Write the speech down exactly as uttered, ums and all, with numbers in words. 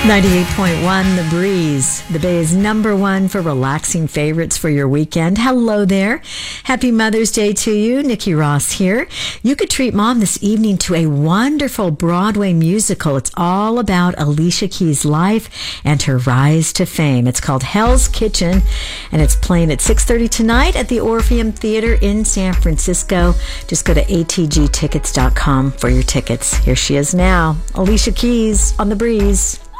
ninety-eight point one The Breeze, the Bay's number one for relaxing favorites for your weekend. Hello there. Happy Mother's Day to you. Nikki Ross here. You could treat Mom this evening to a wonderful Broadway musical. It's all about Alicia Keys' life and her rise to fame. It's called Hell's Kitchen, and it's playing at six thirty tonight at the Orpheum Theater in San Francisco. Just go to a t g tickets dot com for your tickets. Here she is now, Alicia Keys on The Breeze.